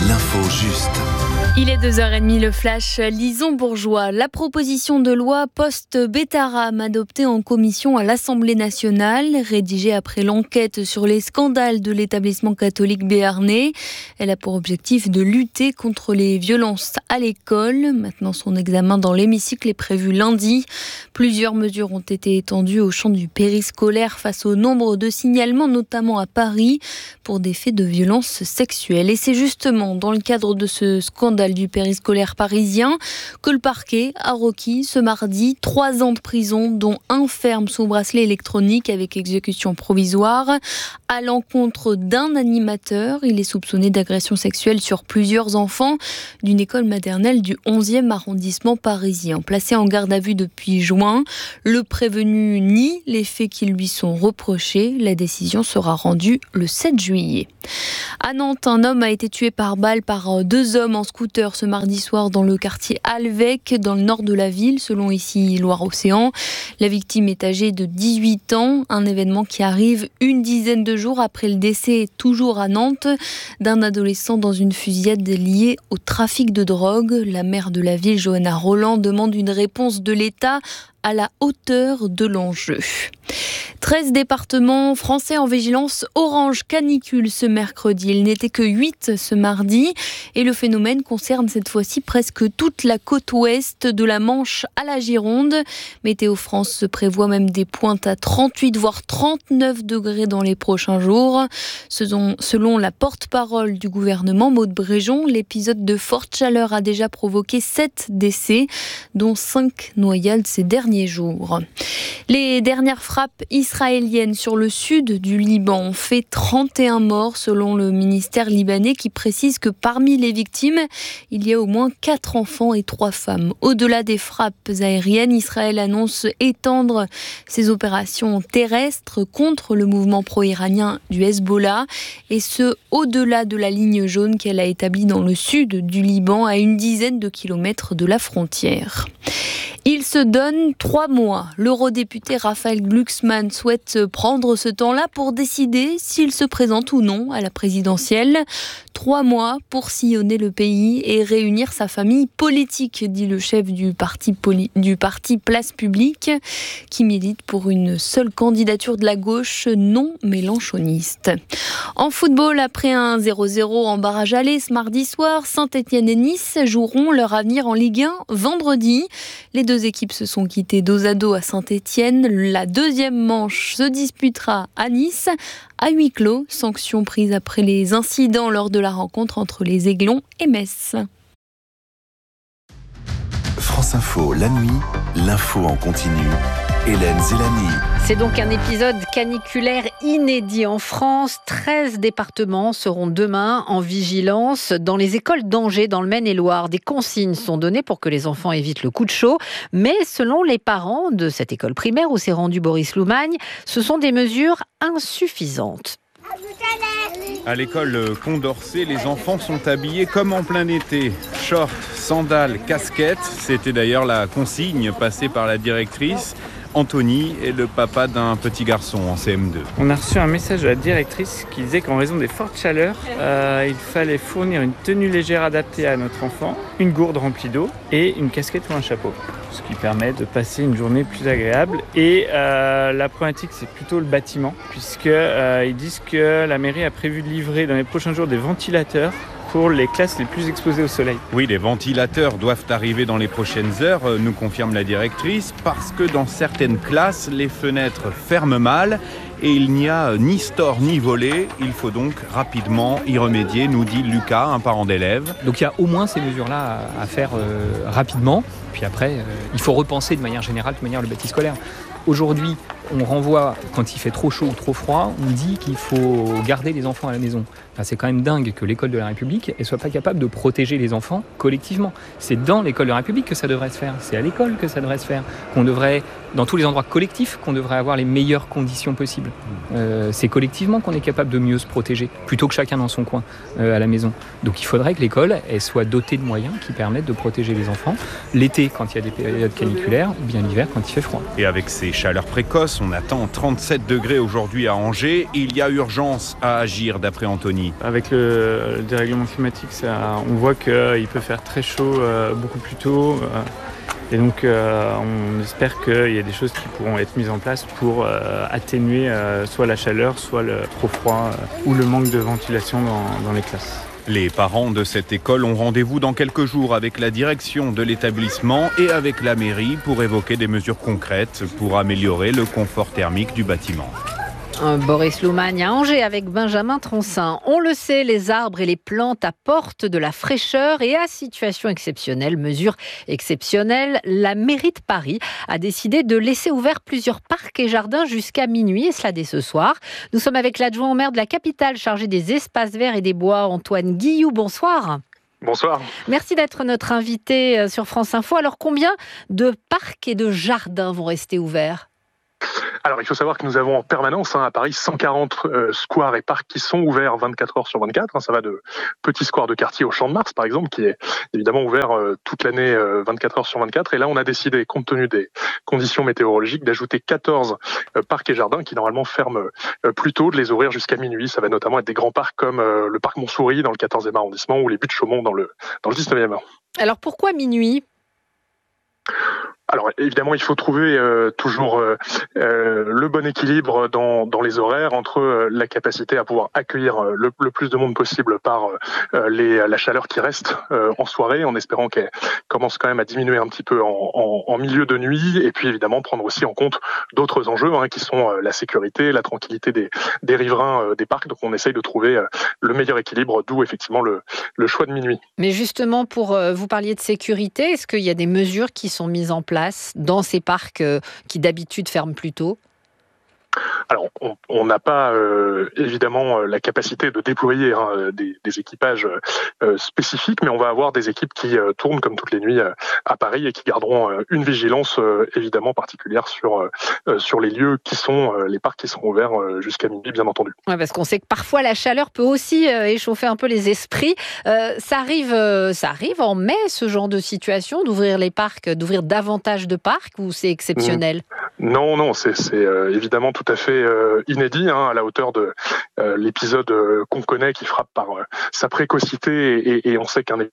l'info juste. Il est 2h30, le flash Lison-Bourgeois. La proposition de loi post-Bétarame adoptée en commission à l'Assemblée nationale, rédigée après l'enquête sur les scandales de l'établissement catholique béarnais. Elle a pour objectif de lutter contre les violences à l'école. Maintenant, son examen dans l'hémicycle est prévu lundi. Plusieurs mesures ont été étendues au champ du périscolaire face au nombre de signalements, notamment à Paris, pour des faits de violences sexuelles. Et c'est justement dans le cadre de ce scandale du périscolaire parisien que le parquet a requis ce mardi 3 ans de prison, dont 1 ferme sous bracelet électronique avec exécution provisoire à l'encontre d'un animateur. Il est soupçonné d'agression sexuelle sur plusieurs enfants d'une école maternelle du 11e arrondissement parisien. Placé en garde à vue depuis juin, le prévenu nie les faits qui lui sont reprochés. La décision sera rendue le 7 juillet. À Nantes, un homme a été tué par balle par 2 hommes en scooter ce mardi soir dans le quartier Alvec, dans le nord de la ville, selon ici Loire-Océan. La victime est âgée de 18 ans, un événement qui arrive une dizaine de jours après le décès, toujours à Nantes, d'un adolescent dans une fusillade liée au trafic de drogue. La maire de la ville, Johanna Roland, demande une réponse de l'État à la hauteur de l'enjeu. 13 départements français en vigilance orange canicule ce mercredi. Il n'était que 8 ce mardi et le phénomène concerne cette fois-ci presque toute la côte ouest, de la Manche à la Gironde. Météo France se prévoit même des pointes à 38 voire 39 degrés dans les prochains jours. Selon la porte-parole du gouvernement, Maud Bréjon, l'épisode de forte chaleur a déjà provoqué 7 décès, dont 5 noyades ces derniers jours. Les dernières frappes israéliennes sur le sud du Liban ont fait 31 morts selon le ministère libanais, qui précise que parmi les victimes, il y a au moins 4 enfants et 3 femmes. Au-delà des frappes aériennes, Israël annonce étendre ses opérations terrestres contre le mouvement pro-iranien du Hezbollah, et ce, au-delà de la ligne jaune qu'elle a établie dans le sud du Liban, à une dizaine de kilomètres de la frontière. Il se donne 3 mois. L'eurodéputé Raphaël Glucksmann souhaite prendre ce temps-là pour décider s'il se présente ou non à la présidentielle. 3 mois pour sillonner le pays et réunir sa famille politique, dit le chef du parti Place Publique, qui milite pour une seule candidature de la gauche non mélenchoniste. En football, après un 0-0 en barrage aller ce mardi soir, Saint-Etienne et Nice joueront leur avenir en Ligue 1 vendredi. Les 2 équipes se sont quittées dos à dos à Saint-Etienne. La deuxième manche se disputera à Nice, à huis clos, sanction prise après les incidents lors de la rencontre entre les Aiglons et Metz. France Info, la nuit, l'info en continu. Hélène Zélani. C'est donc un épisode caniculaire inédit en France. 13 départements seront demain en vigilance. Dans les écoles d'Angers, dans le Maine-et-Loire, des consignes sont données pour que les enfants évitent le coup de chaud. Mais selon les parents de cette école primaire où s'est rendu Boris Loumagne, ce sont des mesures insuffisantes. À l'école Condorcet, les enfants sont habillés comme en plein été. Shorts, sandales, casquettes. C'était d'ailleurs la consigne passée par la directrice. Anthony est le papa d'un petit garçon en CM2. On a reçu un message de la directrice qui disait qu'en raison des fortes chaleurs, il fallait fournir une tenue légère adaptée à notre enfant, une gourde remplie d'eau et une casquette ou un chapeau. Ce qui permet de passer une journée plus agréable. Et la problématique, c'est plutôt le bâtiment, puisqu'ils disent que la mairie a prévu de livrer dans les prochains jours des ventilateurs pour les classes les plus exposées au soleil. Oui, les ventilateurs doivent arriver dans les prochaines heures, nous confirme la directrice, parce que dans certaines classes, les fenêtres ferment mal et il n'y a ni store ni volet. Il faut donc rapidement y remédier, nous dit Lucas, un parent d'élève. Donc il y a au moins ces mesures-là à faire rapidement. Puis après, il faut repenser de manière générale, le bâti scolaire. Aujourd'hui, on renvoie, quand il fait trop chaud ou trop froid, on dit qu'il faut garder les enfants à la maison. Enfin, c'est quand même dingue que l'école de la République ne soit pas capable de protéger les enfants collectivement. C'est dans l'école de la République que ça devrait se faire. C'est à l'école que ça devrait se faire. Qu'on devrait, dans tous les endroits collectifs, qu'on devrait avoir les meilleures conditions possibles. C'est collectivement qu'on est capable de mieux se protéger, plutôt que chacun dans son coin à la maison. Donc il faudrait que l'école elle soit dotée de moyens qui permettent de protéger les enfants. L'été, quand il y a des périodes caniculaires, ou bien l'hiver, quand il fait froid. Et avec ces chaleurs précoces, Nicolas, on attend 37 degrés aujourd'hui à Angers. Il y a urgence à agir d'après Anthony. Avec le dérèglement climatique, on voit qu'il peut faire très chaud beaucoup plus tôt. Et donc on espère qu'il y a des choses qui pourront être mises en place pour atténuer soit la chaleur, soit le trop froid ou le manque de ventilation dans les classes. Les parents de cette école ont rendez-vous dans quelques jours avec la direction de l'établissement et avec la mairie pour évoquer des mesures concrètes pour améliorer le confort thermique du bâtiment. Boris Loumagne à Angers avec Benjamin Troncin. On le sait, les arbres et les plantes apportent de la fraîcheur et à situation exceptionnelle, mesure exceptionnelle, la mairie de Paris a décidé de laisser ouverts plusieurs parcs et jardins jusqu'à minuit, et cela dès ce soir. Nous sommes avec l'adjoint au maire de la capitale chargé des espaces verts et des bois, Antoine Guilloux. Bonsoir. Bonsoir. Merci d'être notre invité sur France Info. Alors combien de parcs et de jardins vont rester ouverts ? Alors, il faut savoir que nous avons en permanence à Paris 140 squares et parcs qui sont ouverts 24 heures sur 24. Ça va de petits squares de quartier au Champ de Mars, par exemple, qui est évidemment ouvert toute l'année 24 heures sur 24. Et là, on a décidé, compte tenu des conditions météorologiques, d'ajouter 14 parcs et jardins qui, normalement, ferment plus tôt, de les ouvrir jusqu'à minuit. Ça va notamment être des grands parcs comme le parc Montsouris dans le 14e arrondissement ou les Buttes Chaumont dans le 19e. Alors, pourquoi minuit ? Alors évidemment, il faut trouver toujours le bon équilibre dans les horaires entre la capacité à pouvoir accueillir le plus de monde possible par la chaleur qui reste en soirée, en espérant qu'elle commence quand même à diminuer un petit peu en milieu de nuit, et puis évidemment prendre aussi en compte d'autres enjeux qui sont la sécurité, la tranquillité des riverains des parcs. Donc on essaye de trouver le meilleur équilibre, d'où effectivement le choix de minuit. Mais justement, pour vous parliez de sécurité, est-ce qu'il y a des mesures qui sont mises en place dans ces parcs qui d'habitude ferment plus tôt ? Alors, on n'a pas évidemment la capacité de déployer des équipages spécifiques, mais on va avoir des équipes qui tournent comme toutes les nuits à Paris et qui garderont une vigilance évidemment particulière sur les lieux qui sont les parcs qui seront ouverts jusqu'à minuit, bien entendu. Ouais, parce qu'on sait que parfois la chaleur peut aussi échauffer un peu les esprits. Ça arrive en mai, ce genre de situation, d'ouvrir les parcs, d'ouvrir davantage de parcs, ou c'est exceptionnel ? Non, c'est évidemment tout à fait inédit, à la hauteur de l'épisode qu'on connaît, qui frappe par sa précocité, et on sait qu'un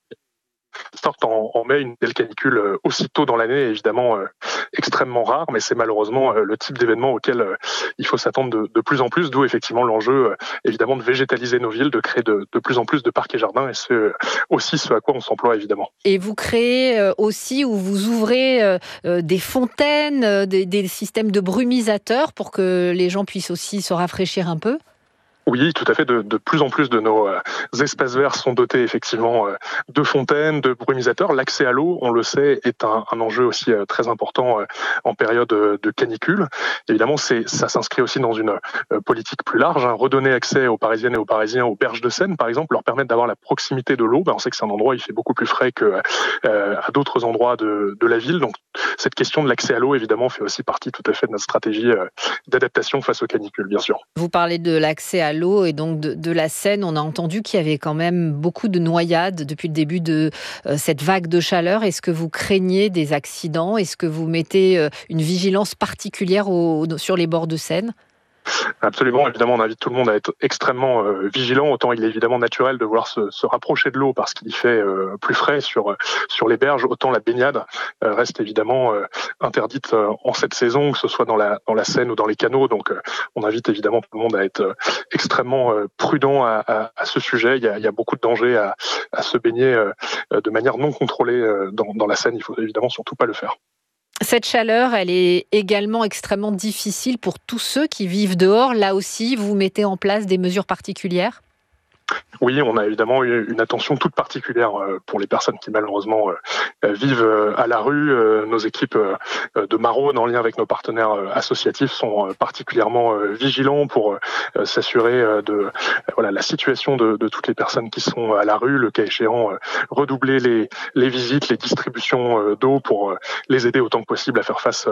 sorte en mai, une telle canicule aussitôt dans l'année est évidemment extrêmement rare, mais c'est malheureusement le type d'événement auquel il faut s'attendre de plus en plus, d'où effectivement l'enjeu évidemment de végétaliser nos villes, de créer de plus en plus de parcs et jardins, et c'est aussi ce à quoi on s'emploie évidemment. Et vous créez aussi, ou vous ouvrez des fontaines, des systèmes de brumisateurs pour que les gens puissent aussi se rafraîchir un peu ? Oui, tout à fait. De plus en plus de nos espaces verts sont dotés effectivement de fontaines, de brumisateurs. L'accès à l'eau, on le sait, est un enjeu aussi très important en période de canicule. Évidemment, ça s'inscrit aussi dans une politique plus large. Redonner accès aux Parisiennes et aux Parisiens aux berges de Seine, par exemple, leur permettre d'avoir la proximité de l'eau. On sait que c'est un endroit où il fait beaucoup plus frais qu'à d'autres endroits de la ville. Donc, cette question de l'accès à l'eau, évidemment, fait aussi partie tout à fait de notre stratégie d'adaptation face aux canicules, bien sûr. Vous parlez de l'accès à l'eau et donc de la Seine. On a entendu qu'il y avait quand même beaucoup de noyades depuis le début de cette vague de chaleur. Est-ce que vous craignez des accidents ? Est-ce que vous mettez une vigilance particulière sur les bords de Seine ? Absolument, évidemment, on invite tout le monde à être extrêmement vigilant. Autant il est évidemment naturel de vouloir se rapprocher de l'eau parce qu'il y fait plus frais sur les berges, autant la baignade reste évidemment interdite en cette saison, que ce soit dans la Seine ou dans les canaux. Donc on invite évidemment tout le monde à être extrêmement prudent à ce sujet. Il y a beaucoup de dangers à se baigner de manière non contrôlée dans la Seine. Il faut évidemment surtout pas le faire. Cette chaleur, elle est également extrêmement difficile pour tous ceux qui vivent dehors. Là aussi, vous mettez en place des mesures particulières ? Oui, on a évidemment une attention toute particulière pour les personnes qui malheureusement vivent à la rue. Nos équipes de Maraude, en lien avec nos partenaires associatifs, sont particulièrement vigilants pour s'assurer de la situation de toutes les personnes qui sont à la rue. Le cas échéant, redoubler les visites, les distributions d'eau pour les aider autant que possible à faire face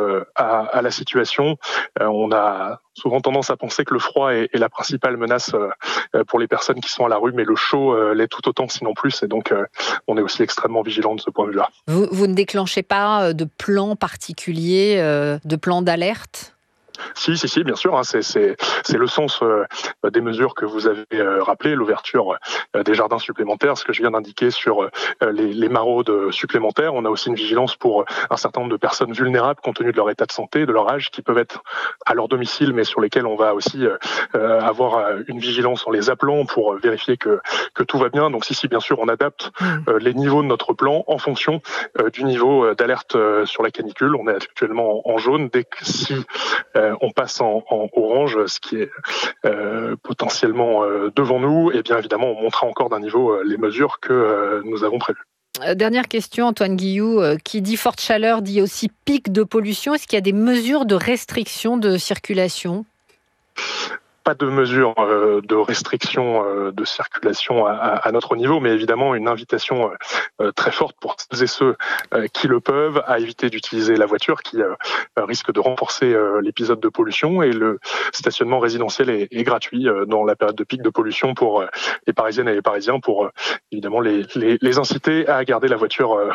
à la situation. On a souvent tendance à penser que le froid est la principale menace pour les personnes qui sont à la rue, mais le chaud l'est tout autant, sinon plus, et donc on est aussi extrêmement vigilant de ce point de vue-là. Vous ne déclenchez pas de plan particulier, de plan d'alerte ? Si, bien sûr. C'est le sens des mesures que vous avez rappelées, l'ouverture des jardins supplémentaires, ce que je viens d'indiquer sur les maraudes supplémentaires. On a aussi une vigilance pour un certain nombre de personnes vulnérables compte tenu de leur état de santé, de leur âge, qui peuvent être à leur domicile, mais sur lesquelles on va aussi avoir une vigilance en les appelant pour vérifier que tout va bien. Donc si, bien sûr, on adapte les niveaux de notre plan en fonction du niveau d'alerte sur la canicule. On est actuellement en jaune. Dès que on passe en orange, ce qui est potentiellement devant nous, et bien évidemment, on montera encore d'un niveau les mesures que nous avons prévues. Dernière question, Antoine Guillou, qui dit forte chaleur dit aussi pic de pollution. Est-ce qu'il y a des mesures de restriction de circulation ? Pas de mesures de restriction de circulation à notre niveau, mais évidemment une invitation très forte pour celles et ceux qui le peuvent à éviter d'utiliser la voiture, qui risque de renforcer l'épisode de pollution. Et le stationnement résidentiel est gratuit dans la période de pic de pollution pour les Parisiennes et les Parisiens, pour évidemment les inciter à garder la voiture